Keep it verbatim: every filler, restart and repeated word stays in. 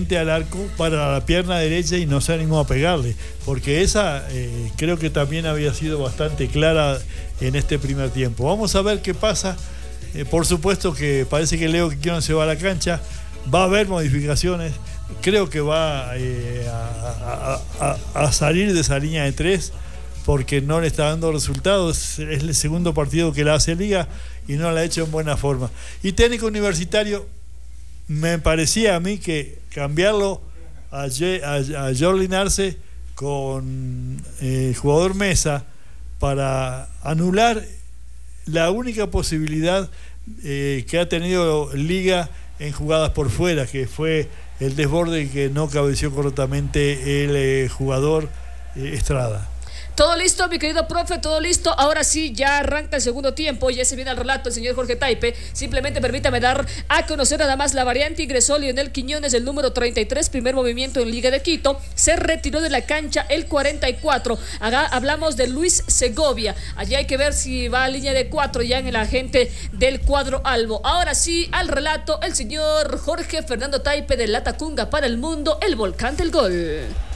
frente al arco para la pierna derecha y no se animó a pegarle, porque esa eh, creo que también había sido bastante clara en este primer tiempo. Vamos a ver qué pasa. Eh, por supuesto que parece que Leo Quiñones se va a la cancha, va a haber modificaciones, creo que va eh, a, a, a, a salir de esa línea de tres, porque no le está dando resultados. Es el segundo partido que la hace Liga y no la ha hecho en buena forma. Y Técnico Universitario, me parecía a mí que cambiarlo a, a, a Jorlin Arce con el eh, jugador Mesa para anular la única posibilidad eh, que ha tenido Liga en jugadas por fuera, que fue el desborde que no cabeció correctamente el eh, jugador eh, Estrada. Todo listo, mi querido profe, todo listo. Ahora sí, ya arranca el segundo tiempo. Ya se viene al relato el señor Jorge Taipe. Simplemente permítame dar a conocer nada más la variante. Ingresó Lionel Quiñones, el número treinta y tres, primer movimiento en Liga de Quito. Se retiró de la cancha el cuarenta y cuatro. Acá hablamos de Luis Segovia. Allá hay que ver si va a línea de cuatro ya en el agente del cuadro albo. Ahora sí, al relato el señor Jorge Fernando Taipe de La Tacunga para el mundo, el volcán del gol.